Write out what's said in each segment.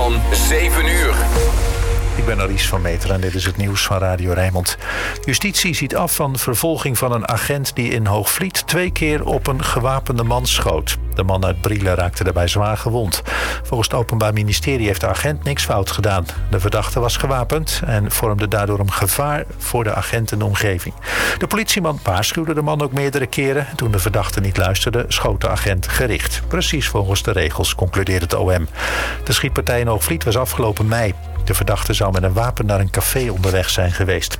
van 7 uur. Ik ben Aries van Meter en dit is het nieuws van Radio Rijnmond. Justitie ziet af van vervolging van een agent die in Hoogvliet 2 keer op een gewapende man schoot. De man uit Brielen raakte daarbij zwaar gewond. Volgens het Openbaar Ministerie heeft de agent niks fout gedaan. De verdachte was gewapend en vormde daardoor een gevaar voor de agent en de omgeving. De politieman waarschuwde de man ook meerdere keren. Toen de verdachte niet luisterde, schoot de agent gericht. Precies volgens de regels, concludeert het OM. De schietpartij in Hoogvliet was afgelopen mei. De verdachte zou met een wapen naar een café onderweg zijn geweest.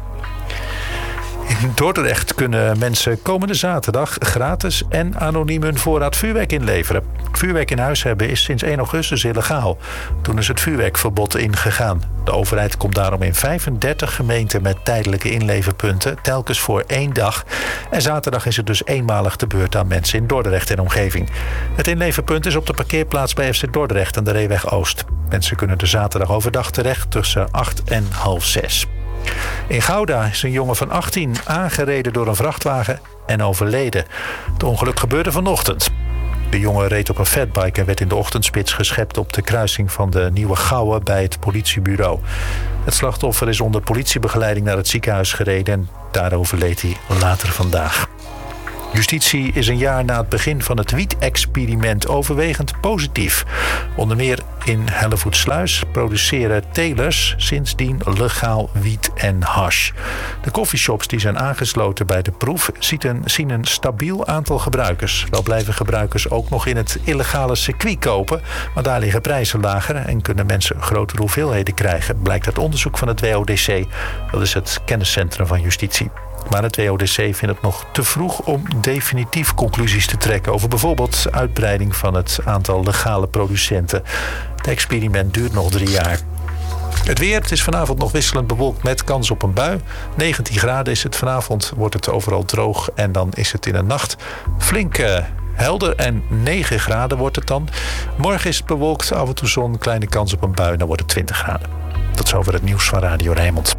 In Dordrecht kunnen mensen komende zaterdag gratis en anoniem hun voorraad vuurwerk inleveren. Vuurwerk in huis hebben is sinds 1 augustus illegaal. Toen is het vuurwerkverbod ingegaan. De overheid komt daarom in 35 gemeenten met tijdelijke inleverpunten, telkens voor 1 dag. En zaterdag is het dus eenmalig de beurt aan mensen in Dordrecht en omgeving. Het inleverpunt is op de parkeerplaats bij FC Dordrecht aan de Reeweg Oost. Mensen kunnen er zaterdag overdag terecht tussen 8 en half 6. In Gouda is een jongen van 18 aangereden door een vrachtwagen en overleden. Het ongeluk gebeurde vanochtend. De jongen reed op een fatbike en werd in de ochtendspits geschept op de kruising van de Nieuwe Gouwe bij het politiebureau. Het slachtoffer is onder politiebegeleiding naar het ziekenhuis gereden en daar overleed hij later vandaag. Justitie is een jaar na het begin van het wiet-experiment overwegend positief. Onder meer in Hellevoetsluis produceren telers sindsdien legaal wiet en hash. De coffeeshops die zijn aangesloten bij de proef zien een stabiel aantal gebruikers. Wel blijven gebruikers ook nog in het illegale circuit kopen, maar daar liggen prijzen lager en kunnen mensen grotere hoeveelheden krijgen, blijkt uit onderzoek van het WODC. Dat is het kenniscentrum van Justitie. Maar het WODC vindt het nog te vroeg om definitief conclusies te trekken over bijvoorbeeld uitbreiding van het aantal legale producenten. Het experiment duurt nog 3 jaar. Het weer, het is vanavond nog wisselend bewolkt met kans op een bui. 19 graden is het. Vanavond wordt het overal droog en dan is het in de nacht flink helder en 9 graden wordt het dan. Morgen is het bewolkt, af en toe zon, kleine kans op een bui, dan wordt het 20 graden. Tot zover het nieuws van Radio Rijnmond.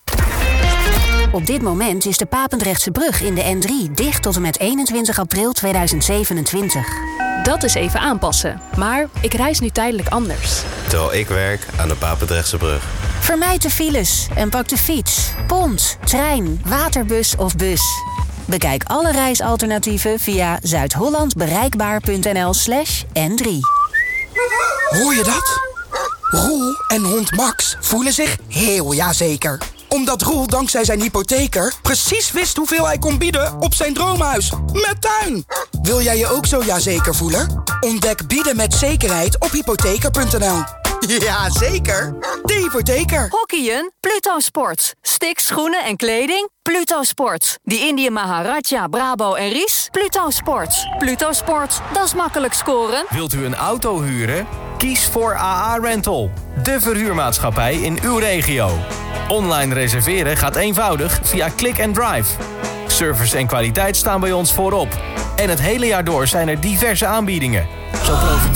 Op dit moment is de Papendrechtse brug in de N3 dicht tot en met 21 april 2027. Dat is even aanpassen. Maar ik reis nu tijdelijk anders. Terwijl ik werk aan de Papendrechtse brug. Vermijd de files en pak de fiets, pont, trein, waterbus of bus. Bekijk alle reisalternatieven via zuidhollandbereikbaar.nl/N3. Hoor je dat? Roel en hond Max voelen zich heel jazeker. Omdat Roel dankzij zijn hypotheker precies wist hoeveel hij kon bieden op zijn droomhuis. Met tuin! Wil jij je ook zo jazeker voelen? Ontdek bieden met zekerheid op hypotheker.nl. Ja, zeker. De hypotheker. Hockeyen? Pluto Sports. Sticks, schoenen en kleding? Pluto Sports. Die Indië Maharaja, Brabo en Ries? Pluto Sports. Pluto Sports, dat is makkelijk scoren. Wilt u een auto huren? Kies voor AA Rental. De verhuurmaatschappij in uw regio. Online reserveren gaat eenvoudig via Click and Drive. Service en kwaliteit staan bij ons voorop. En het hele jaar door zijn er diverse aanbiedingen. Zo profiteer